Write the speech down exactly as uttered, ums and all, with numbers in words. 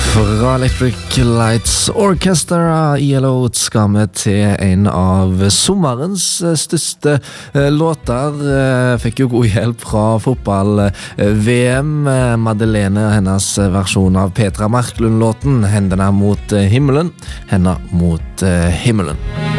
Fra Electric Lights Orchestra I L O skal vi til en av sommerens største låter. Fikk jo god hjelp fra fotball-V M. Madeleine, hennes versjon av Petra Marklund-låten, Hendene mot himmelen, Hender mot himmelen.